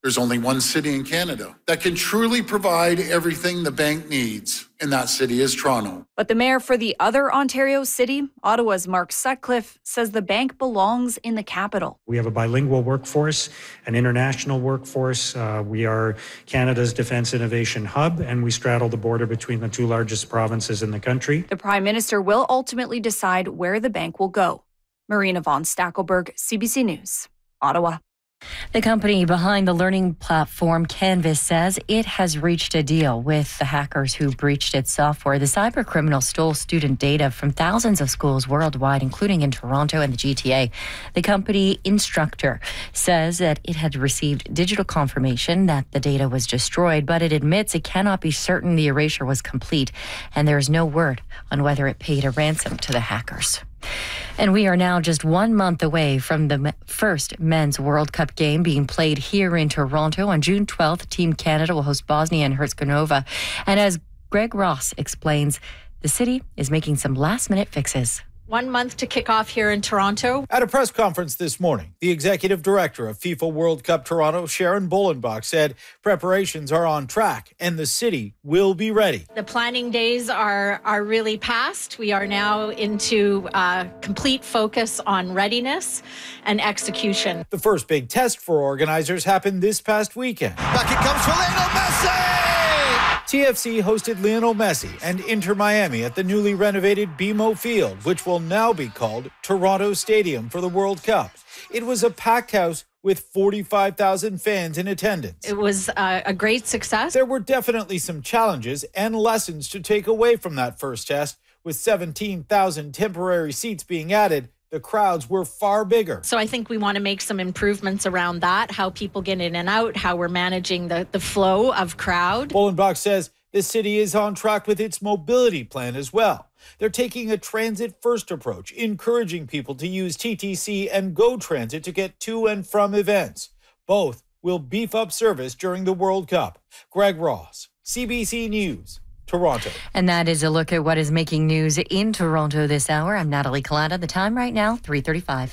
There's only one city in Canada that can truly provide everything the bank needs, and that city is Toronto. But the mayor for the other Ontario city, Ottawa's Mark Sutcliffe, says the bank belongs in the capital. We have a bilingual workforce, an international workforce. We are Canada's defense innovation hub, and we straddle the border between the two largest provinces in the country. The Prime Minister will ultimately decide where the bank will go. Marina von Stackelberg, CBC News, Ottawa. The company behind the learning platform Canvas says it has reached a deal with the hackers who breached its software. The cybercriminals stole student data from thousands of schools worldwide, including in Toronto and the GTA. The company Instructure says that it had received digital confirmation that the data was destroyed, but it admits it cannot be certain the erasure was complete, and there is no word on whether it paid a ransom to the hackers. And we are now just 1 month away from the first Men's World Cup game being played here in Toronto. On June 12th, Team Canada will host Bosnia and Herzegovina. And as Greg Ross explains, the city is making some last-minute fixes. 1 month to kick off here in Toronto. At a press conference this morning, the executive director of FIFA World Cup Toronto, Sharon Bolenbach, said preparations are on track and the city will be ready. The planning days are really past. We are now into complete focus on readiness and execution. The first big test for organizers happened this past weekend. Back it comes for Lionel Messi! TFC hosted Lionel Messi and Inter Miami at the newly renovated BMO Field, which will now be called Toronto Stadium for the World Cup. It was a packed house with 45,000 fans in attendance. It was a great success. There were definitely some challenges and lessons to take away from that first test. With 17,000 temporary seats being added, the crowds were far bigger. So I think we want to make some improvements around that, how people get in and out, how we're managing the flow of crowd. Bolenbach says the city is on track with its mobility plan as well. They're taking a transit-first approach, encouraging people to use TTC and GO Transit to get to and from events. Both will beef up service during the World Cup. Greg Ross, CBC News, Toronto. And that is a look at what is making news in Toronto this hour. I'm Natalie Collada. The time right now, 3:35.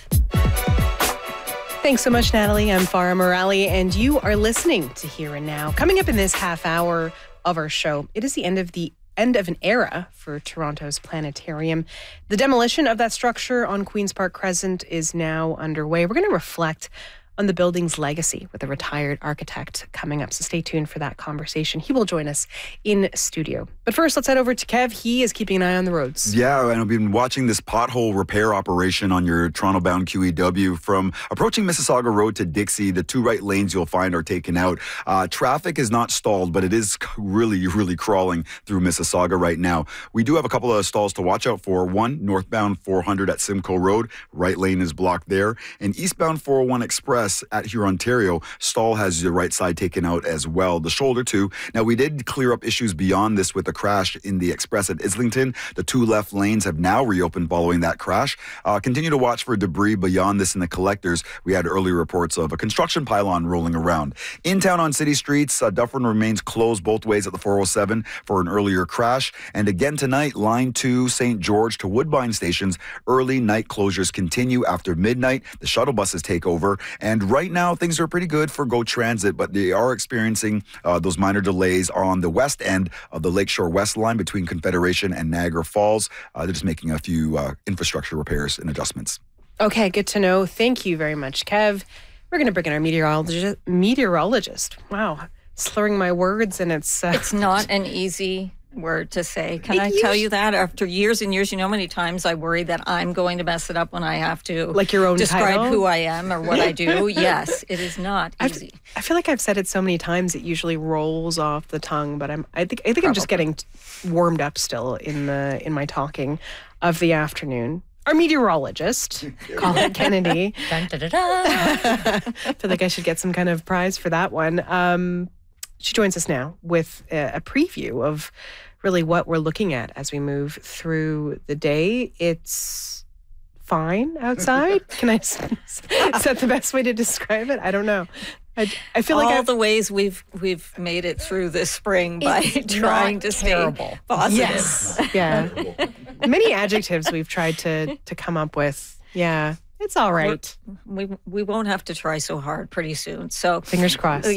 Thanks so much, Natalie. I'm Farah Morali, and you are listening to Here and Now. Coming up in this half hour of our show, it is the end of an era for Toronto's planetarium. The demolition of that structure on Queen's Park Crescent is now underway. We're going to reflect on the building's legacy with a retired architect coming up. So stay tuned for that conversation. He will join us in studio. But first, let's head over to Kev. He is keeping an eye on the roads. Yeah, and I've been watching this pothole repair operation on your Toronto-bound QEW from approaching Mississauga Road to Dixie. The two right lanes you'll find are taken out. Traffic is not stalled, but it is really, really crawling through Mississauga right now. We do have a couple of stalls to watch out for. One, northbound 400 at Simcoe Road. Right lane is blocked there. And eastbound 401 Express at Hurontario, stall has the right side taken out as well. The shoulder too. Now, we did clear up issues beyond this with the crash in the Express at Islington. The two left lanes have now reopened following that crash. Continue to watch for debris beyond this in the collectors. We had earlier reports of a construction pylon rolling around. In town on city streets, Dufferin remains closed both ways at the 407 for an earlier crash. And again tonight, Line 2, St. George to Woodbine stations, early night closures continue after midnight. The shuttle buses take over. And right now, things are pretty good for GO Transit, but they are experiencing those minor delays on the west end of the Lakeshore West line between Confederation and Niagara Falls. They're just making a few infrastructure repairs and adjustments. Okay, good to know. Thank you very much, Kev. We're going to bring in our meteorologist. Wow, slurring my words, and it's not an easy word to say. Can I tell you that? After years and years, you know how many times I worry that I'm going to mess it up when I have to like your own describe title? Who I am or what I do. Yes, it is not easy. I feel like I've said it so many times it usually rolls off the tongue, but I think I'm just getting warmed up still in my talking of the afternoon. Our meteorologist, Colin Kennedy. Dun, da, da, da. I feel like I should get some kind of prize for that one. She joins us now with a preview of really what we're looking at as we move through the day. It's fine outside. Is that the best way to describe it? I don't know. I feel like all the ways we've made it through this spring by trying to stay positive. Yes, yeah. Many adjectives we've tried to come up with. Yeah, it's all right. We won't have to try so hard pretty soon. So fingers crossed.